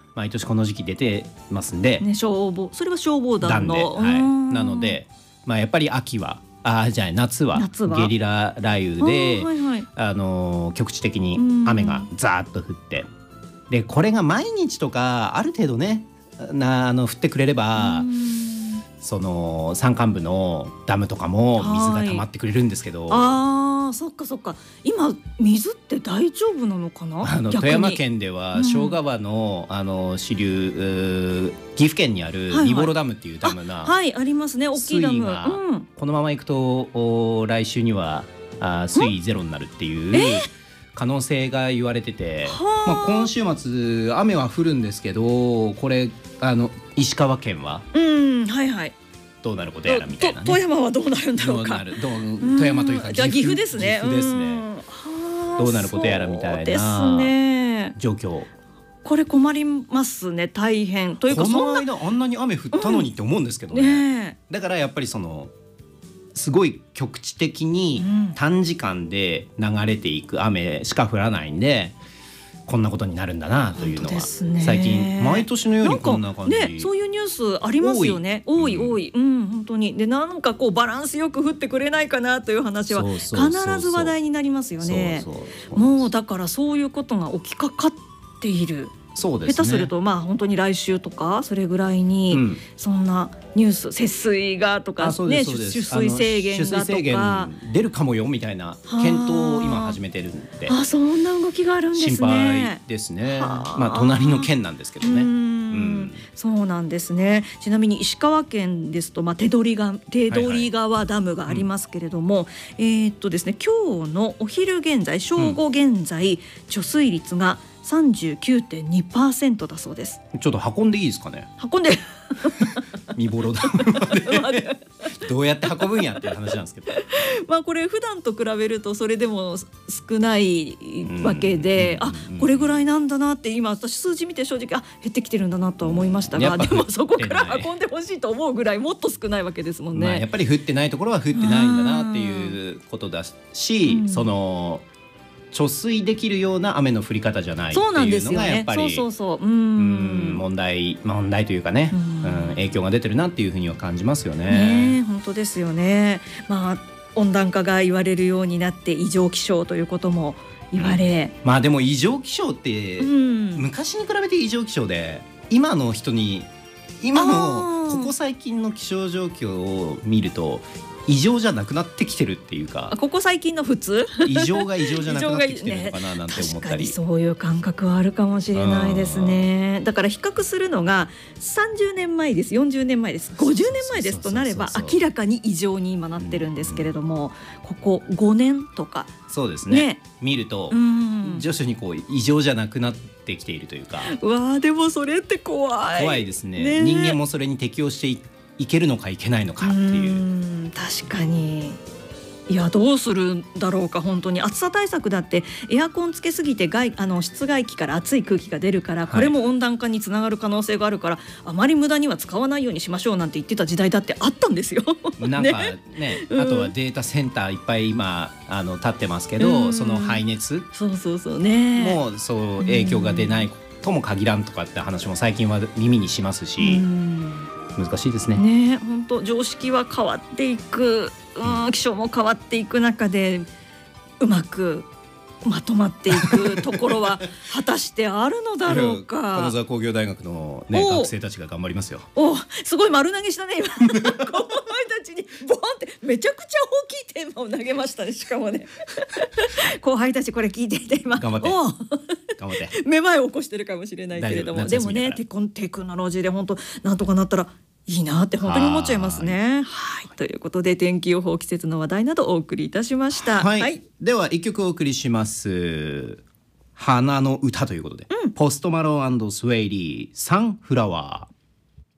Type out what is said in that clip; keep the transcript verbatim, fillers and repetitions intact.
毎年この時期出てますんで、 ね、消防それは消防団の団で、はい、なので、まあ、やっぱり秋はあじゃあ夏は夏はゲリラ雷雨で、 はいはい、 あのー、局地的に雨がザーッと降って、でこれが毎日とかある程度ねなあの降ってくれれば、その山間部のダムとかも水が溜まってくれるんですけど、 あーそっかそっか、今水って大丈夫なのかな。 あの富山県では庄川の、うん、あの支流岐阜県にある三幌ダムっていうダムが、 はい、はい、ありますね、大きいダム、うん、 このままいくと来週にはあ水位ゼロになるっていう可能性が言われてて、まあ、今週末雨は降るんですけど、これあの石川県は、 うん、はいはい、 どうなることやらみたいなね。 富山はどうなるんだろうか。 どうなるどう富山というかじゃあ岐阜ですね。 岐阜ですね。どうなることやらみたいな状況。 これ困りますね、大変というか、 この間あんなに雨降ったのにって思うんですけどね。うんね、だからやっぱりそのすごい局地的に短時間で流れていく雨しか降らないんで、こんなことになるんだなというのは、ね、最近毎年のようにこんな感じ、 ね、そういうニュースありますよね。多い多い、うん、本当に。でなんかこうバランスよく降ってくれないかなという話は必ず話題になりますよね。もうだからそういうことが起きかかっている。そうですね、下手するとまあ本当に来週とかそれぐらいに、うん、そんなニュース、節水がとかね、取水制限がとか出るかもよみたいな検討を今始めてるんで、 あ、そんな動きがあるんですね。 心配ですね。まあ隣の県なんですけどね。うん、うん、 そうなんですね。ちなみに石川県ですと、まあ、手取川手取川ダムがありますけれども、はいはい、えー、っとですね今日のお昼現在正午現在、うん、貯水率がさんじゅうきゅうてんにパーセント だそうです。 ちょっと運んでいいですかね。 運んで見幌ダムまでどうやって運ぶんやっていう話なんですけどまあこれ普段と比べるとそれでも少ないわけで、あ、これぐらいなんだなって今私数字見て正直あ減ってきてるんだなとは思いましたが、でもそこから運んでほしいと思うぐらいもっと少ないわけですもんね。 まあ、やっぱり降ってないところは降ってないんだなっていうことだし、その貯水できるような雨の降り方じゃないっていうのがやっぱり問題問題というかね、うん、影響が出てるなっていうふうには感じますよね。 ね、本当ですよね。まあ温暖化が言われるようになって異常気象ということも言われ、 うん、まあでも異常気象って、うん、昔に比べて異常気象で今の人に今のここ最近の気象状況を見ると異常じゃなくなってきてるっていうか、 ここ最近の普通異常が異常じゃなくなってきてるのかななんて思ったり、ね、確かにそういう感覚はあるかもしれないですね。だから比較するのがさんじゅうねんまえです、よんじゅうねんまえです、ごじゅうねんまえですとなれば明らかに異常に今なってるんですけれども、ここごねんとかそうですね、ね見ると徐々にこう異常じゃなくなってきているというか、 うわーでもそれって怖い怖いですね。ね、人間もそれに適応していいけるのかいけないのかっていう。 うん、確かに。いやどうするんだろうか。本当に暑さ対策だってエアコンつけすぎて外あの室外機から暑い空気が出るから、これも温暖化につながる可能性があるから、はい、あまり無駄には使わないようにしましょうなんて言ってた時代だってあったんですよなんかね、あとはデータセンターいっぱい今あの立ってますけど、その排熱そうそうそうねもうそう影響が出ないとも限らんとかって話も最近は耳にしますし、うん難しいですね。 ね、本当常識は変わっていく、うん、気象も変わっていく中でうまくまとまっていくところは果たしてあるのだろうか金沢工業大学の、ね、学生たちが頑張りますよ。 おすごい丸投げしたね今後輩たちにボンってめちゃくちゃ大きいテーマを投げましたね。しかもね後輩たちこれ聞いていて今頑張って頑張ってめまいを起こしてるかもしれないけれども、でもねテク、テクノロジーで本当なんとかなったらいいなって本当に思っちゃいますね。はい、ということで天気予報、季節の話題などお送りいたしました。 はい、はい、では一曲お送りします。花の歌ということで、うん、ポストマロー&スウェイリーサンフラワー。